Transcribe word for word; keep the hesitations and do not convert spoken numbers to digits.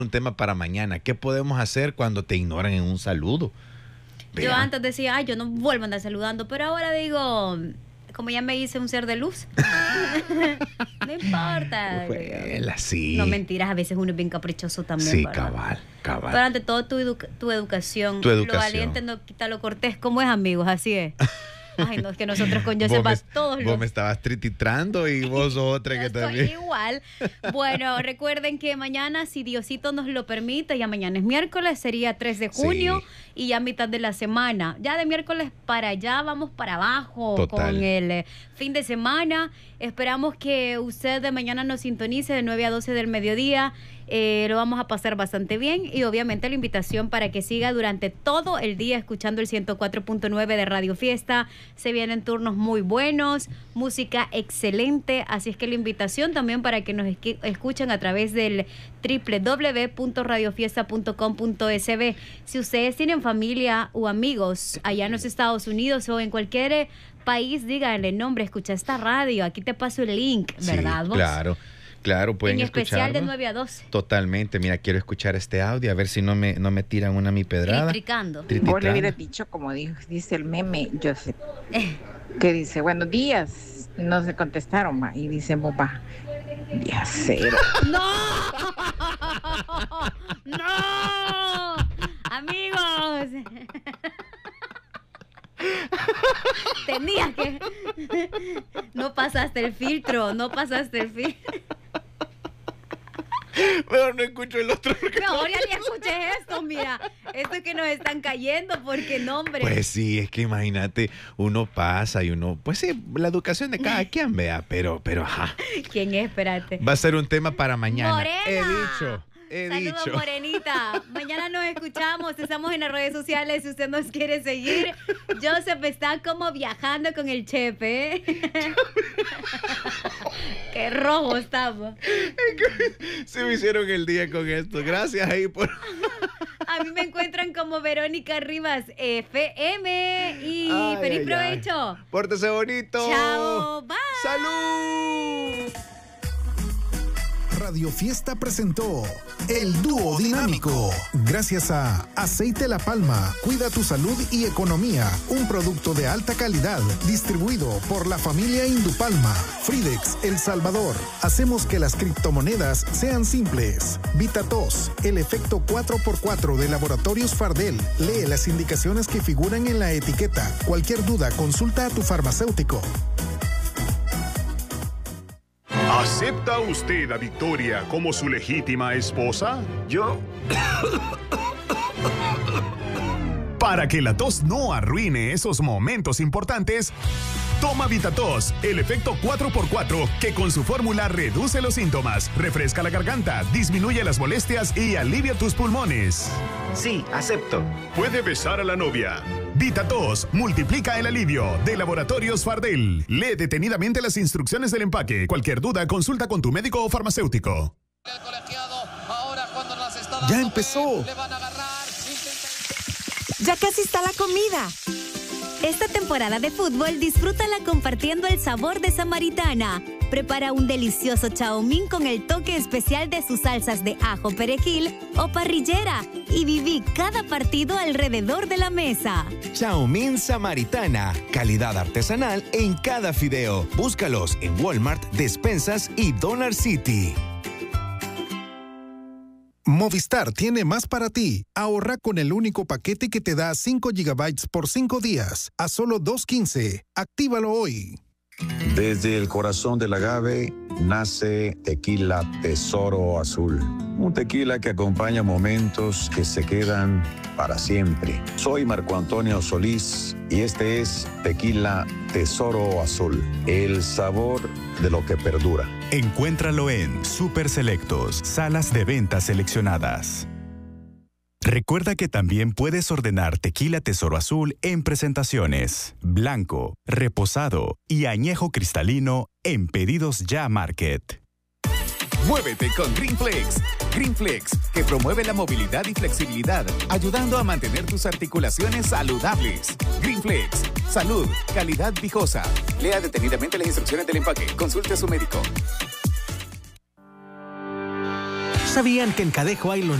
Un tema para mañana. ¿Qué podemos hacer cuando te ignoran en un saludo? Vea. Yo antes decía, ay, yo no vuelvo a andar saludando, pero ahora digo, como ya me hice un ser de luz, no importa. Bueno, sí. No, mentiras, a veces uno es bien caprichoso también. Sí, ¿verdad? cabal, cabal. Pero ante todo tu, edu tu educación. Tu educación. Lo valiente no quita lo cortés. ¿Cómo es, amigos? Así es. Ay, no, es que nosotros con Josefa todos Vos los... me estabas trititrando y vos otra que también. Igual. Bueno, recuerden que mañana, si Diosito nos lo permite, ya mañana es miércoles, sería tres de junio, sí. Y ya mitad de la semana. Ya de miércoles para allá vamos para abajo. Total. Con el eh, fin de semana. Esperamos que usted de mañana nos sintonice de nueve a doce del mediodía. Eh, lo vamos a pasar bastante bien y obviamente la invitación para que siga durante todo el día escuchando el ciento cuatro punto nueve de Radio Fiesta. Se vienen turnos muy buenos, música excelente, así es que la invitación también para que nos escuchen a través del doble u doble u doble u punto radio fiesta punto com punto es be. Si ustedes tienen familia o amigos allá en los Estados Unidos o en cualquier país, díganle, nombre, escucha esta radio, aquí te paso el link, ¿verdad? Sí, vos? Claro. Claro, pueden en especial escucharlo. De nueve a doce. Totalmente. Mira, quiero escuchar este audio, a ver si no me, no me tiran una mi pedrada. Tritricando. Vos le hubieras dicho, como dijo, dice el meme, Joseph, eh. que dice, buenos días. No se contestaron, ma. Y dice, papá, ya cero. ¡No! ¡No! Amigos. Tenías que... No pasaste el filtro, no pasaste el filtro. Mejor no escucho el otro. Mejor ya ni escuches esto, mira. Esto es que nos están cayendo porque no, hombre. Pues sí, es que imagínate, uno pasa y uno, pues sí, la educación de cada quien, vea, pero, pero, ajá. ¿Quién es? Espérate. Va a ser un tema para mañana. Morena. He dicho. He Saludos, dicho. Morenita. Mañana nos escuchamos. Estamos en las redes sociales. Si usted nos quiere seguir, Joseph está como viajando con el chepe. Qué rojo estamos. Se me hicieron el día con esto. Gracias ahí por... A mí me encuentran como Verónica Rivas F M. Y ay, feliz ay, provecho. Ay. Pórtese bonito. Chao. Bye. Salud. Radio Fiesta presentó El Dúo Dinámico. Gracias a Aceite La Palma, cuida tu salud y economía. Un producto de alta calidad, distribuido por la familia Indupalma. Fridex, El Salvador. Hacemos que las criptomonedas sean simples. VitaTos, el efecto cuatro por cuatro de Laboratorios Fardel. Lee las indicaciones que figuran en la etiqueta. Cualquier duda, consulta a tu farmacéutico. ¿Acepta usted a Victoria como su legítima esposa? Yo... Para que la tos no arruine esos momentos importantes, toma VitaTos, el efecto cuatro por cuatro, que con su fórmula reduce los síntomas, refresca la garganta, disminuye las molestias y alivia tus pulmones. Sí, acepto. Puede besar a la novia. VitaTos multiplica el alivio, de Laboratorios Fardel. Lee detenidamente las instrucciones del empaque. Cualquier duda, consulta con tu médico o farmacéutico. ¡Ya empezó! Ya casi está la comida. Esta temporada de fútbol disfrútala compartiendo el sabor de Samaritana. Prepara un delicioso chaomín con el toque especial de sus salsas de ajo, perejil o parrillera y viví cada partido alrededor de la mesa. Chaomín Samaritana, calidad artesanal en cada fideo. Búscalos en Walmart, Despensas y Dollar City. Movistar tiene más para ti. Ahorra con el único paquete que te da cinco gigabytes por cinco días a solo dos quince. Actívalo hoy. Desde el corazón del agave nace Tequila Tesoro Azul. Un tequila que acompaña momentos que se quedan para siempre. Soy Marco Antonio Solís y este es Tequila Tesoro Azul. El sabor de lo que perdura. Encuéntralo en Super Selectos, salas de ventas seleccionadas. Recuerda que también puedes ordenar Tequila Tesoro Azul en presentaciones, blanco, reposado y añejo cristalino en Pedidos Ya Market. Muévete con Greenflex. Greenflex, que promueve la movilidad y flexibilidad, ayudando a mantener tus articulaciones saludables. Greenflex, salud, calidad viejosa. Lea detenidamente las instrucciones del empaque. Consulte a su médico. ¿Sabían que en Cadejo hay los